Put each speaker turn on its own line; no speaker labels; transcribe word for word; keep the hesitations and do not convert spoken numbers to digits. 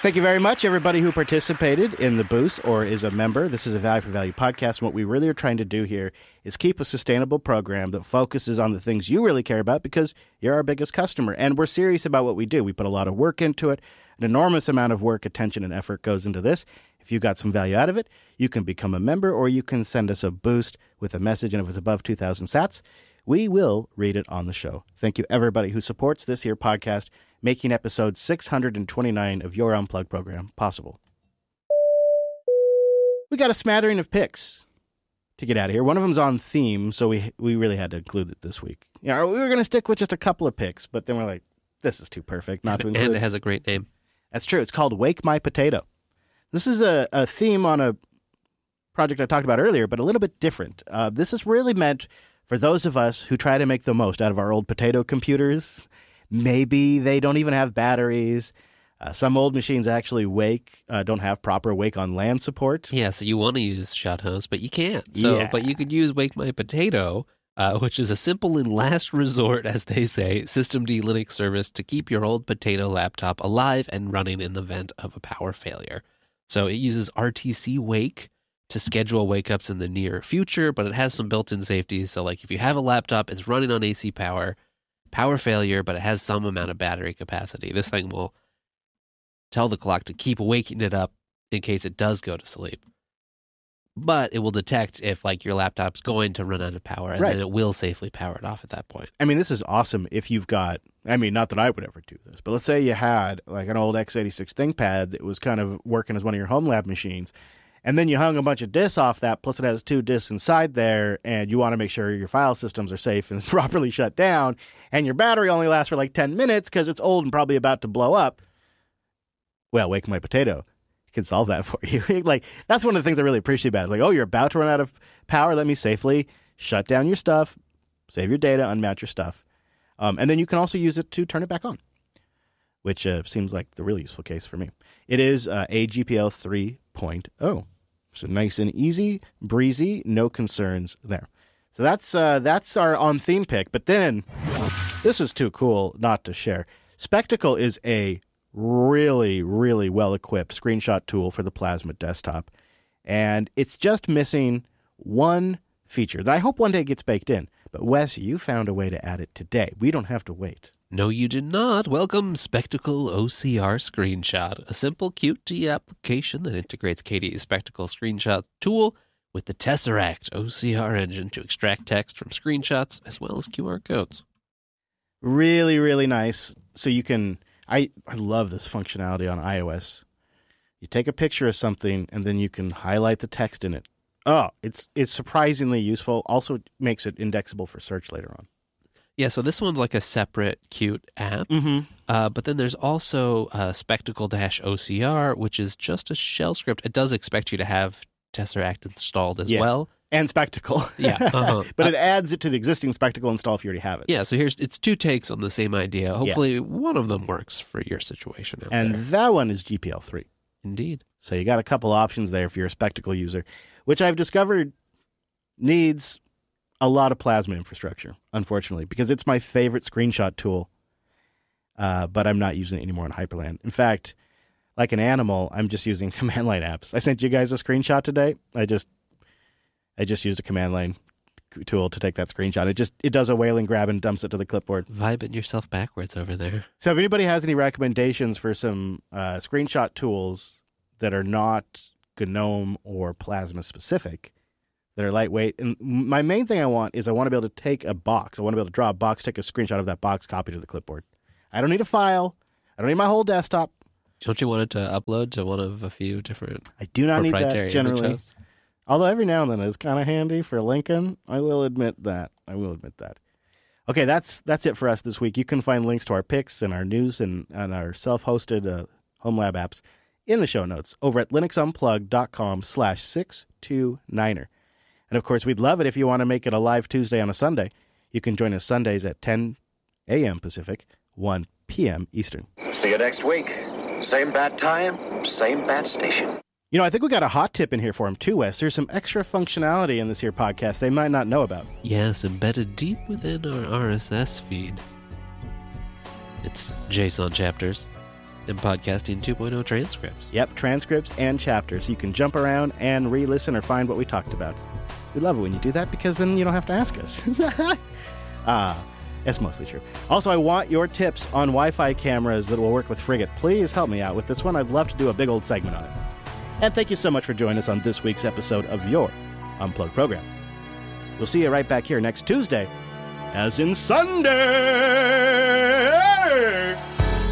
Thank you very much, everybody who participated in the boost or is a member. This is a Value for Value podcast. And what we really are trying to do here is keep a sustainable program that focuses on the things you really care about because you're our biggest customer. And we're serious about what we do. We put a lot of work into it. An enormous amount of work, attention, and effort goes into this. If you got some value out of it, you can become a member or you can send us a boost with a message. And if it's above two thousand sats, we will read it on the show. Thank you, everybody who supports this here podcast, making episode six hundred twenty-nine of your Unplugged program possible. We got a smattering of picks to get out of here. One of them's on theme, so we we really had to include it this week. Yeah, we were going to stick with just a couple of picks, but then we're like, this is too perfect not to include.
And it has a great name.
That's true. It's called Wake My Potato. This is a, a theme on a project I talked about earlier, but a little bit different. Uh, this is really meant for those of us who try to make the most out of our old potato computers. Maybe they don't even have batteries. Uh, some old machines actually wake, uh, don't have proper wake on land support.
Yeah, so you want to use Shuthouse, but you can't. So,
Yeah.
But you could use Wake My Potato, uh, which is a simple and last resort, as they say, systemd Linux service to keep your old potato laptop alive and running in the event of a power failure. So it uses R T C Wake to schedule wake-ups in the near future, but it has some built-in safeties. So like if you have a laptop, it's running on A C power, power failure, but it has some amount of battery capacity. This thing will tell the clock to keep waking it up in case it does go to sleep. But it will detect if like your laptop's going to run out of power, and
Right.
then it will safely power it off at that point.
I mean, this is awesome if you've got, I mean, not that I would ever do this, but let's say you had like an old x eighty-six ThinkPad that was kind of working as one of your home lab machines, and then you hung a bunch of disks off that, plus it has two disks inside there, and you want to make sure your file systems are safe and properly shut down, and your battery only lasts for like ten minutes because it's old and probably about to blow up. Well, Wake My Potato can solve that for you. Like, that's one of the things I really appreciate about it. It's like, oh, you're about to run out of power. Let me safely shut down your stuff, save your data, unmount your stuff. Um, and then you can also use it to turn it back on, which uh, seems like the really useful case for me. It is uh, A G P L three point oh. So nice and easy, breezy, no concerns there. So that's uh, that's our on-theme pick. But then, this is too cool not to share. Spectacle is a really, really well-equipped screenshot tool for the Plasma desktop. And it's just missing one feature that I hope one day gets baked in. But Wes, you found a way to add it today. We don't have to wait.
No, you did not. Welcome Spectacle O C R Screenshot, a simple Qt application that integrates K D E's Spectacle Screenshot tool with the Tesseract O C R engine to extract text from screenshots as well as Q R codes.
Really, really nice. So you can... I, I love this functionality on iOS. You take a picture of something, and then you can highlight the text in it. Oh, it's it's surprisingly useful. Also makes it indexable for search later on.
Yeah, so this one's like a separate Qt app.
Mm-hmm.
Uh, but then there's also uh, Spectacle-O C R, which is just a shell script. It does expect you to have Tesseract installed as
Yeah.
well.
And Spectacle.
Yeah. Uh-huh.
But it adds it to the existing Spectacle install if you already have it.
Yeah, so here's it's two takes on the same idea. Hopefully one of them works for your situation out
And
there.
that one is G P L three.
Indeed.
So you got a couple options there if you're a Spectacle user, which I've discovered needs a lot of Plasma infrastructure, unfortunately, because it's my favorite screenshot tool, uh, but I'm not using it anymore in Hyperland. In fact, like an animal, I'm just using command line apps. I sent you guys a screenshot today. I just I just used a command line tool to take that screenshot. It just it does a whaling grab and dumps it to the clipboard.
Vibing yourself backwards over there.
So if anybody has any recommendations for some uh, screenshot tools that are not GNOME or Plasma specific, that are lightweight, and my main thing I want is I want to be able to take a box. I want to be able to draw a box, take a screenshot of that box, copy to the clipboard. I don't need a file. I don't need my whole desktop.
Don't you want it to upload to one of a few different
I do not need
proprietary
that generally.
images?
Although every now and then it's kind of handy for Lincoln. I will admit that. I will admit that. Okay, that's that's it for us this week. You can find links to our picks and our news and, and our self-hosted uh, home lab apps in the show notes over at linuxunplugged.com slash 629er. And, of course, we'd love it if you want to make it a live Tuesday on a Sunday. You can join us Sundays at ten a.m. Pacific, one p.m. Eastern.
See you next week. Same bat time, same bat station.
You know, I think we got a hot tip in here for them, too, Wes. There's some extra functionality in this here podcast they might not know about.
Yes, embedded deep within our R S S feed. It's JSON chapters. And Podcasting two point oh transcripts.
Yep, transcripts and chapters. So you can jump around and re-listen or find what we talked about. We love it when you do that because then you don't have to ask us. Ah, that's mostly true. Also, I want your tips on Wi-Fi cameras that will work with Frigate. Please help me out with this one. I'd love to do a big old segment on it. And thank you so much for joining us on this week's episode of your Unplugged program. We'll see you right back here next Tuesday, as in Sunday.